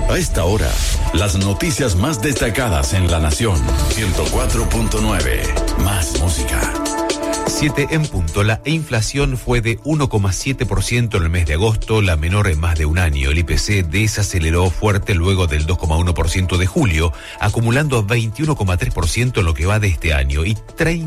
A esta hora, las noticias más destacadas en La Nación. 104.9. Más música. 7 en punto. La inflación fue de 1,7% en el mes de agosto, la menor en más de un año. El IPC desaceleró fuerte luego del 2,1% de julio, acumulando 21,3% en lo que va de este año y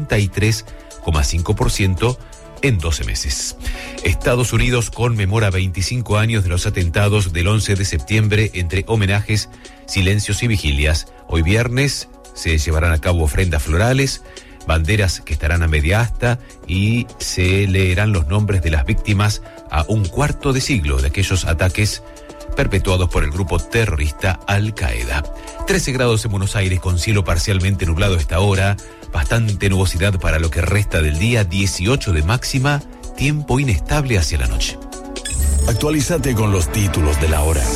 33,5% en 12 meses. Estados Unidos conmemora 25 años de los atentados del 11 de septiembre entre homenajes, silencios y vigilias. Hoy viernes se llevarán a cabo ofrendas florales, banderas que estarán a media asta y se leerán los nombres de las víctimas a un cuarto de siglo de aquellos ataques perpetuados por el grupo terrorista Al-Qaeda. 13 grados en Buenos Aires con cielo parcialmente nublado a esta hora, bastante nubosidad para lo que resta del día, 18 de máxima, tiempo inestable hacia la noche. Actualízate con los títulos de la hora.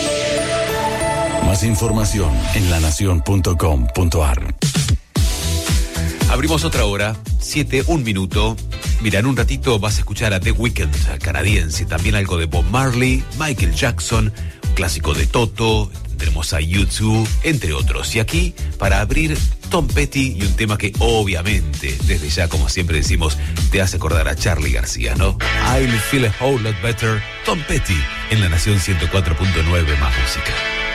Más información en lanacion.com.ar. Abrimos otra hora, 7, 1 minuto. Mira, en un ratito vas a escuchar a The Weeknd, canadiense, también algo de Bob Marley, Michael Jackson, un clásico de Toto, tenemos a U2, entre otros. Y aquí, para abrir, Tom Petty y un tema que obviamente, desde ya, como siempre decimos, te hace acordar a Charly García, ¿no? I'll feel a whole lot better, Tom Petty, en La Nación 104.9, más música.